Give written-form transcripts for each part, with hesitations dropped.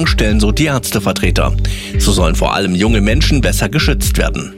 Sorgen stellen so die Ärztevertreter. So sollen vor allem junge Menschen besser geschützt werden.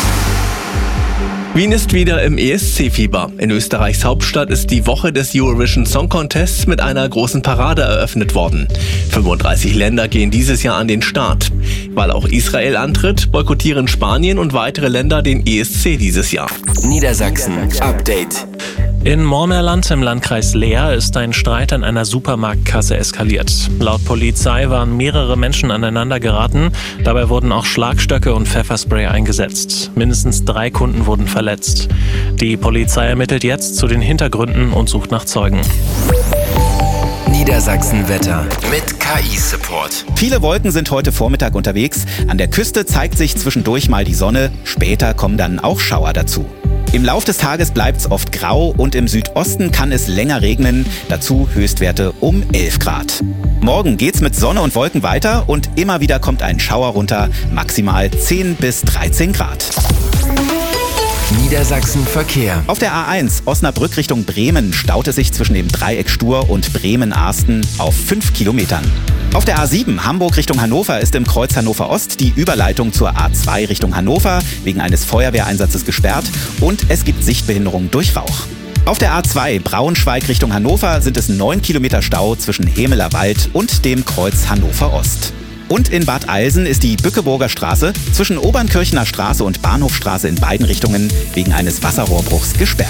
Wien ist wieder im ESC-Fieber. In Österreichs Hauptstadt ist die Woche des Eurovision Song Contests mit einer großen Parade eröffnet worden. 35 Länder gehen dieses Jahr an den Start. Weil auch Israel antritt, boykottieren Spanien und weitere Länder den ESC dieses Jahr. Niedersachsen Update. In Moormerland im Landkreis Leer ist ein Streit an einer Supermarktkasse eskaliert. Laut Polizei waren mehrere Menschen aneinander geraten. Dabei wurden auch Schlagstöcke und Pfefferspray eingesetzt. Mindestens 3 Kunden wurden verletzt. Die Polizei ermittelt jetzt zu den Hintergründen und sucht nach Zeugen. Niedersachsen-Wetter mit KI-Support. Viele Wolken sind heute Vormittag unterwegs. An der Küste zeigt sich zwischendurch mal die Sonne. Später kommen dann auch Schauer dazu. Im Lauf des Tages bleibt es oft grau und im Südosten kann es länger regnen. Dazu Höchstwerte um 11 Grad. Morgen geht's mit Sonne und Wolken weiter und immer wieder kommt ein Schauer runter. Maximal 10 bis 13 Grad. Niedersachsen Verkehr. Auf der A1 Osnabrück Richtung Bremen staut es sich zwischen dem Dreieck Stur und Bremen-Arsten auf 5 Kilometern. Auf der A7 Hamburg Richtung Hannover ist im Kreuz Hannover Ost die Überleitung zur A2 Richtung Hannover wegen eines Feuerwehreinsatzes gesperrt und es gibt Sichtbehinderung durch Rauch. Auf der A2 Braunschweig Richtung Hannover sind es 9 Kilometer Stau zwischen Hemeler Wald und dem Kreuz Hannover Ost. Und in Bad Eilsen ist die Bückeburger Straße zwischen Obernkirchener Straße und Bahnhofstraße in beiden Richtungen wegen eines Wasserrohrbruchs gesperrt.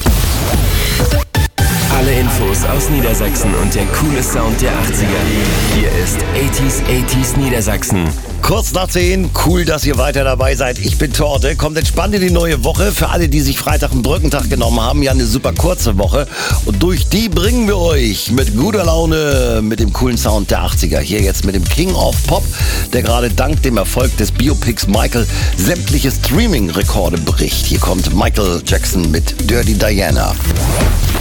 Alle Infos aus Niedersachsen und der coole Sound der 80er. Hier ist 80s Niedersachsen. Kurz nach 10, cool, dass ihr weiter dabei seid. Ich bin Torte, kommt entspannt in die neue Woche. Für alle, die sich Freitag einen Brückentag genommen haben, ja eine super kurze Woche. Und durch die bringen wir euch mit guter Laune, mit dem coolen Sound der 80er. Hier jetzt mit dem King of Pop, der gerade dank dem Erfolg des Biopics Michael sämtliche Streaming-Rekorde bricht. Hier kommt Michael Jackson mit Dirty Diana.